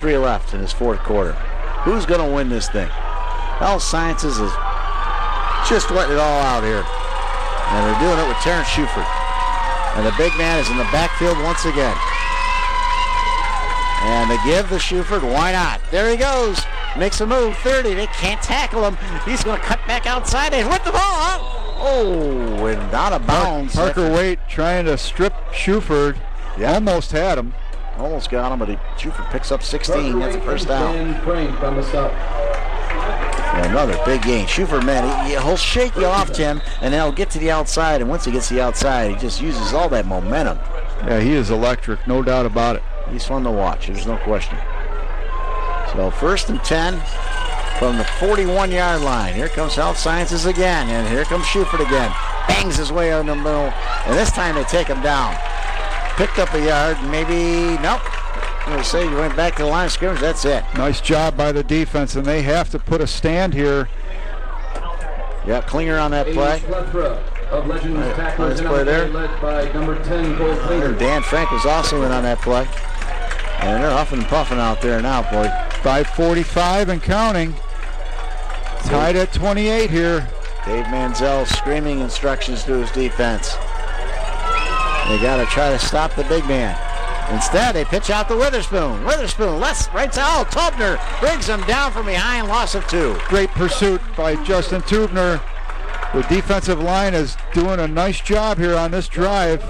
2:53 left in this fourth quarter. Who's going to win this thing? Health Sciences is just letting it all out here. And they're doing it with Terrence Schufert. And the big man is in the backfield once again. And they give the Schufert, why not? There he goes. Makes a move, 30. They can't tackle him. He's going to cut back outside and with the ball. Oh, and out of bounds. Parker Waite trying to strip Schufert. Yeah. Almost had him. Almost got him, but Schufert picks up 16. That's a first down. And another big gain. Schufert, man, he'll shake you off, Tim, and then he'll get to the outside. And once he gets to the outside, he just uses all that momentum. Yeah, he is electric, no doubt about it. He's fun to watch. There's no question. So 1st and 10 from the 41-yard line. Here comes Health Sciences again, and here comes Schufert again. Bangs his way in the middle, and this time they take him down. Picked up a yard, maybe, nope. I'm going to say you went back to the line of scrimmage, that's it. Nice job by the defense, and they have to put a stand here. Yeah, Klinger on that play. Nice play there. Led by number 10, Cole Klinger. Dan Frank was also in on that play. And they're huffing and puffing out there now, boy. 5:45 and counting. Tied at 28 here. Dave Manziel screaming instructions to his defense. They got to try to stop the big man. Instead, they pitch out to Witherspoon. Witherspoon, right side. Oh, Tubner brings him down from behind, loss of 2. Great pursuit by Justin Tubner. The defensive line is doing a nice job here on this drive.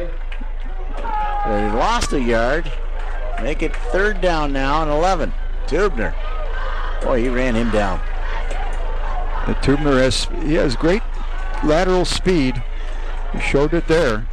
They lost a yard. Make it 3rd down now and 11. Tubner. Boy, he ran him down. And Tubner has great lateral speed. He showed it there.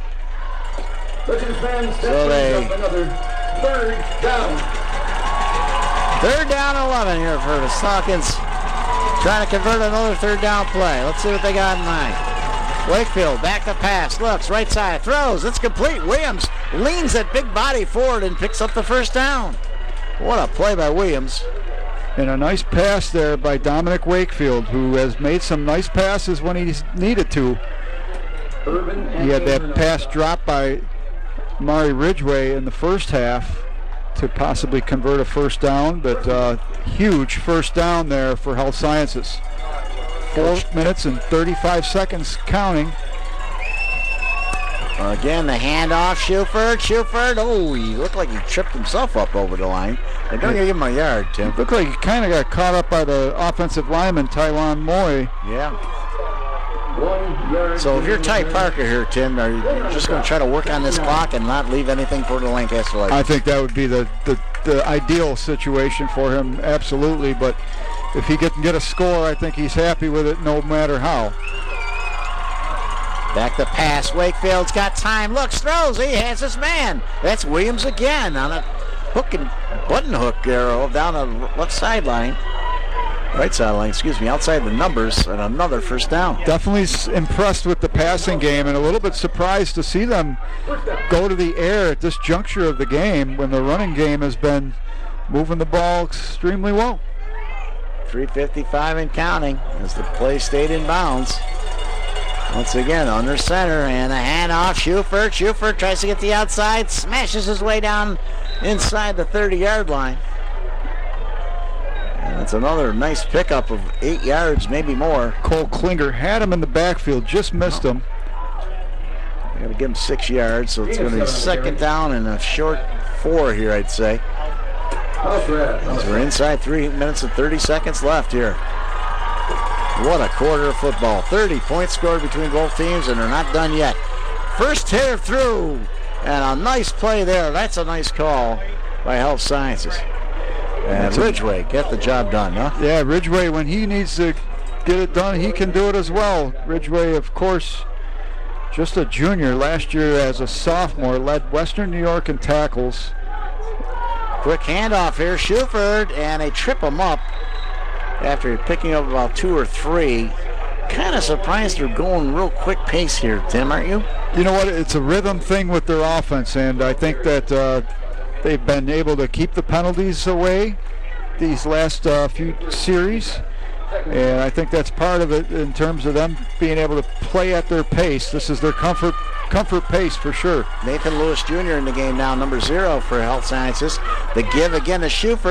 So they 3rd down. 3rd down and 11 here for the Stalkins. Trying to convert another 3rd down play. Let's see what they got in mind. Wakefield back to pass. Looks right side. Throws. It's complete. Williams leans that big body forward and picks up the first down. What a play by Williams. And a nice pass there by Dominic Wakefield, who has made some nice passes when he's needed to. He had that pass dropped by Mari Ridgway in the first half to possibly convert a first down, but huge first down there for Health Sciences. 4 minutes and 35 seconds counting. Again, the handoff, Schufert. Oh, he looked like he tripped himself up over the line. They're going to give him a yard, Tim. Looked like he kind of got caught up by the offensive lineman, Tylon Moy. Yeah. So if you're Ty Parker here, Tim, are you just going to try to work on this clock and not leave anything for the Lancaster Light? I think that would be the ideal situation for him, absolutely. But if he can get a score, I think he's happy with it no matter how. Back to pass. Wakefield's got time. Looks, throws. He has his man. That's Williams again on a hook and button hook there down the left sideline. Right sideline, excuse me, outside the numbers, and another first down. Definitely impressed with the passing game and a little bit surprised to see them go to the air at this juncture of the game when the running game has been moving the ball extremely well. 3:55 and counting as the play stayed in bounds. Once again, under center, and a handoff. Schufert tries to get the outside, smashes his way down inside the 30-yard line. And that's another nice pickup of 8 yards, maybe more. Cole Klinger had him in the backfield, just missed him. Got to give him 6 yards, so it's going to be 2nd down and a short 4 here, I'd say. So we're inside 3 minutes and 30 seconds left here. What a quarter of football. 30 points scored between both teams, and they're not done yet. First hitter through, and a nice play there. That's a nice call by Health Sciences. And Ridgway get the job done, huh? Yeah, Ridgway, when he needs to get it done, he can do it as well. Ridgway, of course, just a junior. Last year as a sophomore, led Western New York in tackles. Quick handoff here, Schufert, and they trip him up after picking up about 2 or 3. Kind of surprised they're going real quick pace here, Tim, aren't you? You know what? It's a rhythm thing with their offense, and I think that they've been able to keep the penalties away these last few series, and I think that's part of it in terms of them being able to play at their pace. This is their comfort pace for sure. Nathan Lewis Jr. in the game now, number 0 for Health Sciences. The give again to Schufert.